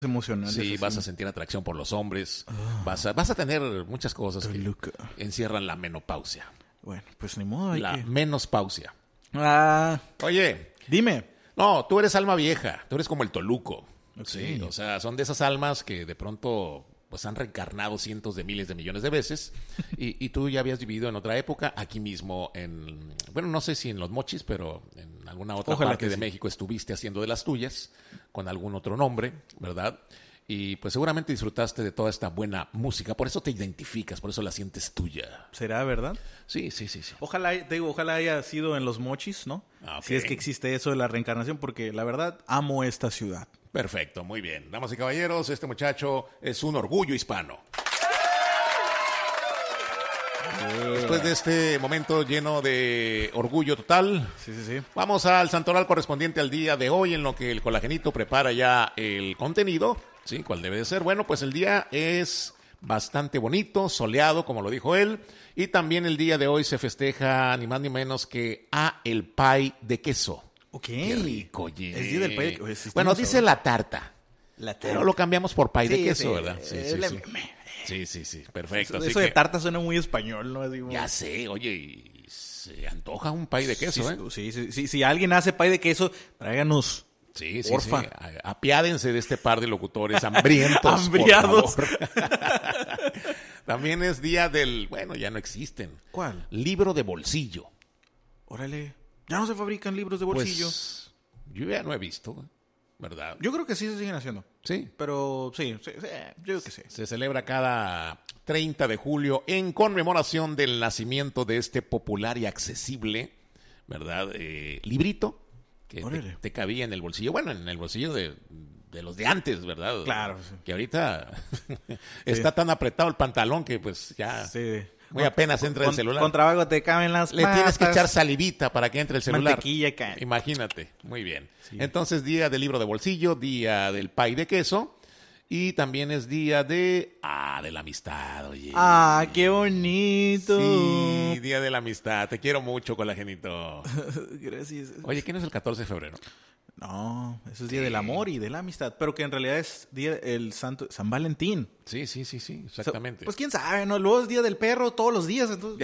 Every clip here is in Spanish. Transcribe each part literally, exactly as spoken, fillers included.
emocionales. Sí, así. vas a sentir atracción por los hombres. Oh. Vas a, vas a tener muchas cosas que Toluca. encierran la menopausia. Bueno, pues ni modo. Hay La que... menospausia. Ah, Oye, dime. no, tú eres alma vieja. Tú eres como el Toluco. Ok. Sí, o sea, son de esas almas que de pronto pues han reencarnado cientos de miles de millones de veces y, y tú ya habías vivido en otra época, aquí mismo en, bueno, no sé si en Los Mochis, pero en alguna otra Ojalá parte que de sí. México estuviste haciendo de las tuyas, con algún otro nombre, ¿verdad? Y pues seguramente disfrutaste de toda esta buena música, por eso te identificas, por eso la sientes tuya. ¿Será verdad? Sí, sí, sí, sí. Ojalá, te digo, ojalá haya sido en Los Mochis, ¿no? Ah, ok. Si es que existe eso de la reencarnación, porque la verdad amo esta ciudad. Perfecto, muy bien. Damas y caballeros, este muchacho es un orgullo hispano. Después de este momento lleno de orgullo total, Sí, sí, sí. vamos al santoral correspondiente al día de hoy, en lo que el colagenito prepara ya el contenido. ¿Sí? ¿Cuál debe de ser? Bueno, pues el día es bastante bonito, soleado, como lo dijo él. Y también el día de hoy se festeja ni más ni menos que a el pie de queso. Ok. Qué rico, oye. Es día del pie de queso. Oye, sí está Bueno, muy dice sabroso. la tarta. La Pero lo cambiamos por pie de Sí, queso, sí, ¿verdad? Sí, eh, sí, le- sí. me- Sí, sí, sí. Perfecto. Eso, Así eso de que, tarta suena muy español, ¿no? Así como- ya sé, oye, y se antoja un pie de queso, sí, ¿eh? sí, sí, sí, si alguien hace pie de queso, tráiganos. Sí, sí, Porfa. sí. A- Apiádense de este par de locutores hambrientos, Hambriados. por favor. También es día del... Bueno, ya no existen. ¿Cuál? Libro de bolsillo. Órale. Ya no se fabrican libros de bolsillo. Pues, yo ya no he visto, ¿verdad? Yo creo que sí se siguen haciendo. Sí. Pero sí, sí, sí, yo creo que sí. Se celebra cada treinta de julio en conmemoración del nacimiento de este popular y accesible, ¿verdad? Eh, librito que te, Órale. te cabía en el bolsillo. Bueno, en el bolsillo de, de los de antes, ¿verdad? Claro, sí. Que ahorita está tan apretado el pantalón que pues ya Sí. muy apenas entra el Con- celular. Con trabajo te caben las Le tienes que patas. echar salivita para que entre el celular. Mantequilla cae. Imagínate. Muy bien. Sí. Entonces, día del libro de bolsillo, día del pie de queso y también es día de... Ah, de la amistad, oye. Ah, qué bonito. Sí, día de la amistad. Te quiero mucho, colagenito. Gracias. Oye, ¿quién es el catorce de febrero? No, eso es día del amor y de la amistad, pero que en realidad es día el santo San Valentín. Sí, sí, sí, sí, exactamente. Pues quién sabe, ¿no? Luego es día del perro todos los días, entonces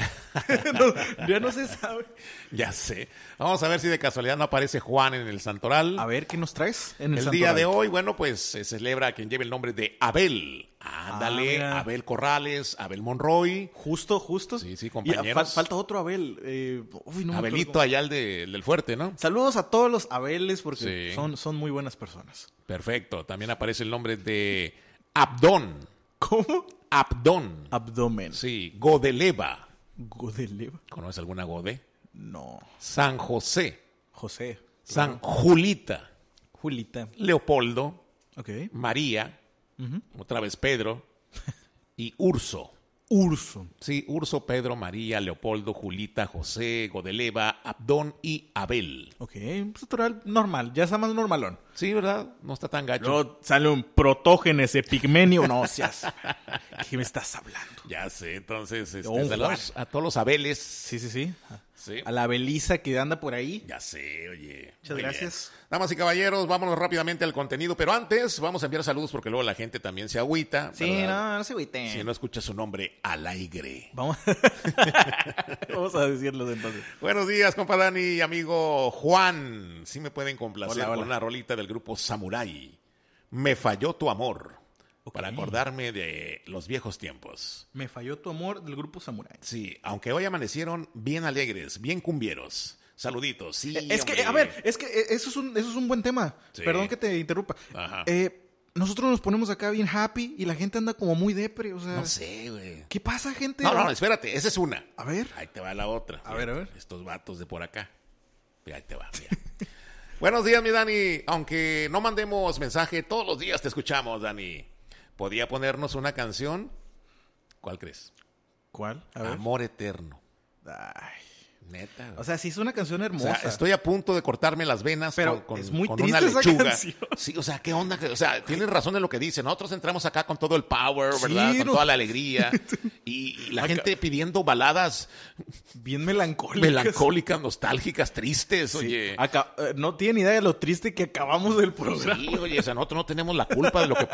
no, ya no se sabe. Ya sé. Vamos a ver si de casualidad no aparece Juan en el santoral. A ver, ¿qué nos traes en el, El santoral? día de hoy, bueno, pues se celebra a quien lleve el nombre de Abel. Ándale, Ah, mira. Abel Corrales, Abel Monroy, Justo, justo. Sí, sí, Y compañeros. fal- falta otro Abel. eh, uy, no me Abelito acuerdo allá el, de- el del fuerte, ¿no? cómo. Saludos a todos los Abeles porque Sí. son, son muy buenas personas. Perfecto. También aparece el nombre de Abdón. ¿Cómo? Abdón. Abdomen. Sí, Godeleva. Godeleva. ¿Conoces alguna Gode? No. San José. José. San Julita. Julita. Leopoldo. Ok. María. Ujú. Otra vez Pedro. Y Urso. Urso. Sí, Urso, Pedro, María, Leopoldo, Julita, José, Godeleva, Abdón y Abel. Ok, un santoral normal, ya está más normalón. Sí, ¿verdad? No está tan gacho. Luego sale un protógenes epigmenio. No seas. ¿Qué me estás hablando? Ya sé, entonces, este, Don saludos a todos los Abeles. Sí, sí, sí. Sí. A la Belisa que anda por ahí. Ya sé, oye. Muchas Muy gracias. bien. Damas y caballeros, vámonos rápidamente al contenido, pero antes vamos a enviar saludos porque luego la gente también se agüita. Sí, ¿verdad? no, no se agüiten. Si no escucha su nombre al aire. Vamos. Vamos a decirlo entonces. Buenos días, compa Dani y amigo Juan. Sí me pueden complacer Hola, hola. con una rolita del grupo Samurai. Me falló tu amor. Ok. Para acordarme de los viejos tiempos. Me falló tu amor del grupo Samurai. Sí, aunque hoy amanecieron bien alegres, bien cumbieros. Saluditos, sí, es que, hombre. a ver, es que eh, eso es un, eso es un buen tema. Sí. Perdón que te interrumpa. Ajá. Eh, nosotros nos ponemos acá bien happy y la gente anda como muy depre. O sea, No sé, güey. ¿qué pasa, gente? No, no, espérate, esa es una. A ver. Ahí te va la otra. A ver, a ver. Estos vatos de por acá. Y ahí te va, mira. Buenos días, mi Dani. Aunque no mandemos mensaje, todos los días te escuchamos, Dani. ¿Podía ponernos una canción? ¿Cuál crees? ¿Cuál? A ver. Amor Eterno. Ay. Neta. güey. O sea, sí es una canción O hermosa. sea, estoy a punto de cortarme las venas Pero con, con- es muy con triste una esa lechuga. canción. Sí, o sea, ¿qué onda? O sea, tienes razón en lo que dice. Nosotros entramos acá con todo el power, Sí, ¿verdad? Con no. toda la alegría. Y, y la Acá- gente pidiendo baladas Bien melancólicas. melancólicas, nostálgicas, tristes, Sí. oye. Acá- eh, no tiene idea de lo triste que acabamos del programa. Sí, oye, o sea, nosotros no tenemos la culpa de lo que